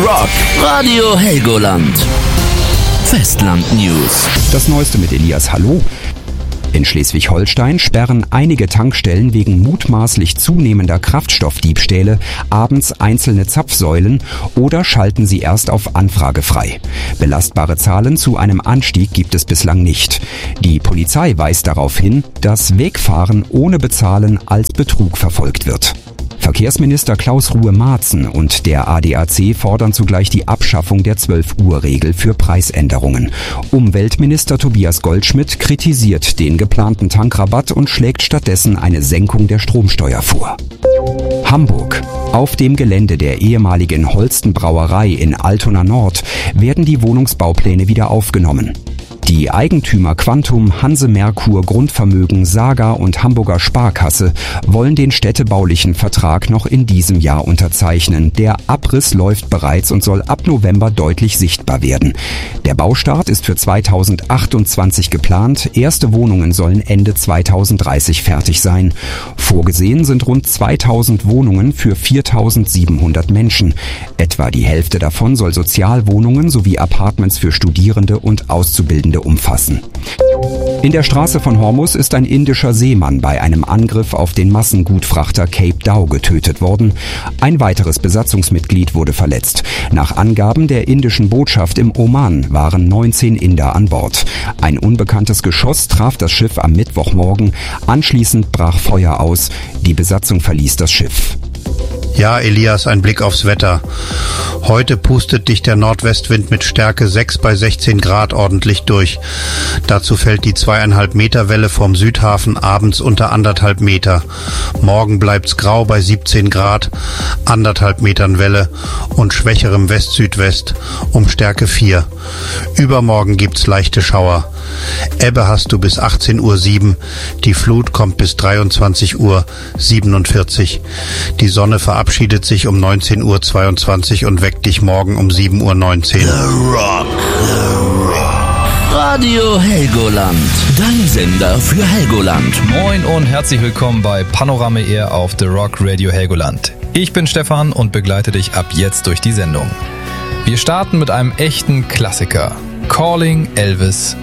Rock Radio Helgoland. Festland News. Das Neueste mit Elias Hallo. In Schleswig-Holstein sperren einige Tankstellen wegen mutmaßlich zunehmender Kraftstoffdiebstähle abends einzelne Zapfsäulen oder schalten sie erst auf Anfrage frei. Belastbare Zahlen zu einem Anstieg gibt es bislang nicht. Die Polizei weist darauf hin, dass Wegfahren ohne Bezahlen als Betrug verfolgt wird. Verkehrsminister Klaus Ruhe-Marzen und der ADAC fordern zugleich die Abschaffung der 12-Uhr-Regel für Preisänderungen. Umweltminister Tobias Goldschmidt kritisiert den geplanten Tankrabatt und schlägt stattdessen eine Senkung der Stromsteuer vor. Hamburg. Auf dem Gelände der ehemaligen Holsten Brauerei in Altona Nord werden die Wohnungsbaupläne wieder aufgenommen. Die Eigentümer Quantum, Hanse Merkur, Grundvermögen, Saga und Hamburger Sparkasse wollen den städtebaulichen Vertrag noch in diesem Jahr unterzeichnen. Der Abriss läuft bereits und soll ab November deutlich sichtbar werden. Der Baustart ist für 2028 geplant. Erste Wohnungen sollen Ende 2030 fertig sein. Vorgesehen sind rund 2000 Wohnungen für 4700 Menschen. Etwa die Hälfte davon soll Sozialwohnungen sowie Apartments für Studierende und Auszubildende umfassen. In der Straße von Hormuz ist ein indischer Seemann bei einem Angriff auf den Massengutfrachter Cape Dao getötet worden. Ein weiteres Besatzungsmitglied wurde verletzt. Nach Angaben der indischen Botschaft im Oman waren 19 Inder an Bord. Ein unbekanntes Geschoss traf das Schiff am Mittwochmorgen. Anschließend brach Feuer aus. Die Besatzung verließ das Schiff. Ja, Elias, ein Blick aufs Wetter. Heute pustet dich der Nordwestwind mit Stärke 6 bei 16 Grad ordentlich durch. Dazu fällt die 2,5 Meter Welle vom Südhafen abends unter 1,5 Meter. Morgen bleibt's grau bei 17 Grad, 1,5 Metern Welle und schwächerem West-Südwest um Stärke 4. Übermorgen gibt's leichte Schauer. Ebbe hast du bis 18:07 Uhr, die Flut kommt bis 23:47 Uhr. Die Sonne verabschiedet sich um 19:22 Uhr und weckt dich morgen um 7:19 Uhr. The Rock. Radio Helgoland. Dein Sender für Helgoland. Moin und herzlich willkommen bei Panorama Air auf The Rock Radio Helgoland. Ich bin Stefan und begleite dich ab jetzt durch die Sendung. Wir starten mit einem echten Klassiker. Calling Elvis